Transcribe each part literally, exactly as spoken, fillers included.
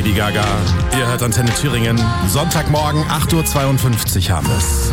Lady Gaga. Ihr hört Antenne Thüringen. Sonntagmorgen, acht Uhr zweiundfünfzig haben wir es.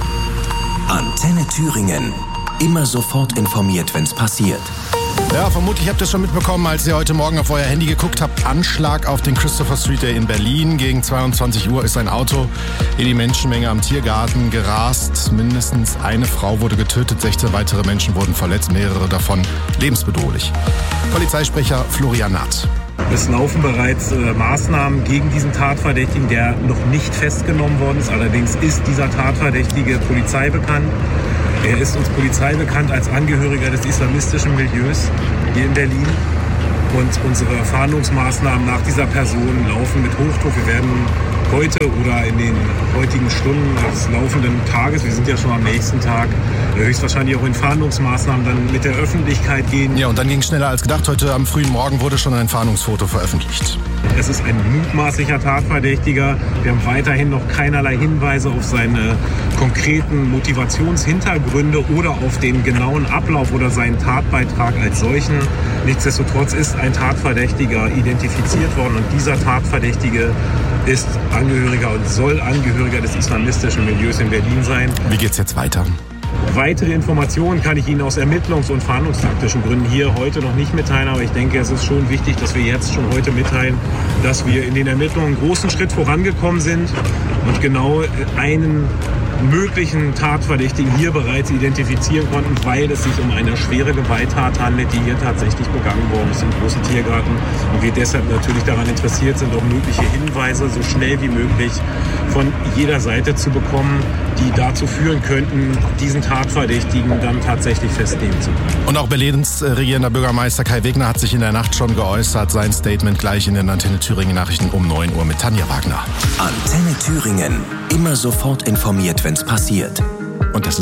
Antenne Thüringen. Immer sofort informiert, wenn's passiert. Ja, vermutlich habt ihr es schon mitbekommen, als ihr heute Morgen auf euer Handy geguckt habt. Anschlag auf den Christopher Street Day in Berlin. Gegen zweiundzwanzig Uhr ist ein Auto in die Menschenmenge am Tiergarten gerast. Mindestens eine Frau wurde getötet, sechzehn weitere Menschen wurden verletzt, mehrere davon lebensbedrohlich. Polizeisprecher Florian Naht. Es laufen bereits äh, Maßnahmen gegen diesen Tatverdächtigen, der noch nicht festgenommen worden ist. Allerdings ist dieser Tatverdächtige Polizei bekannt. Er ist uns Polizei bekannt als Angehöriger des islamistischen Milieus hier in Berlin. Und unsere Fahndungsmaßnahmen nach dieser Person laufen mit Hochdruck. Wir werden heute oder in den heutigen Stunden des laufenden Tages, wir sind ja schon am nächsten Tag, höchstwahrscheinlich auch in Fahndungsmaßnahmen dann mit der Öffentlichkeit gehen. Ja, und dann ging es schneller als gedacht. Heute am frühen Morgen wurde schon ein Fahndungsfoto veröffentlicht. Es ist ein mutmaßlicher Tatverdächtiger. Wir haben weiterhin noch keinerlei Hinweise auf seine konkreten Motivationshintergründe oder auf den genauen Ablauf oder seinen Tatbeitrag als solchen. Nichtsdestotrotz ist ein Tatverdächtiger identifiziert worden und dieser Tatverdächtige ist Angehöriger und soll Angehöriger des islamistischen Milieus in Berlin sein. Wie geht's jetzt weiter? Weitere Informationen kann ich Ihnen aus ermittlungs- und fahndungstaktischen Gründen hier heute noch nicht mitteilen, aber ich denke, es ist schon wichtig, dass wir jetzt schon heute mitteilen, dass wir in den Ermittlungen einen großen Schritt vorangekommen sind und genau einen möglichen Tatverdächtigen hier bereits identifizieren konnten, weil es sich um eine schwere Gewalttat handelt, die hier tatsächlich begangen worden ist im großen Tiergarten und wir deshalb natürlich daran interessiert sind, auch mögliche Hinweise so schnell wie möglich von jeder Seite zu bekommen, die dazu führen könnten, diesen Tatverdächtigen dann tatsächlich festnehmen zu können. Und auch Berlins regierender Bürgermeister Kai Wegner hat sich in der Nacht schon geäußert. Sein Statement gleich in den Antenne Thüringen Nachrichten um neun Uhr mit Tanja Wagner. Antenne Thüringen. Immer sofort informiert, wenn's passiert. Und das ist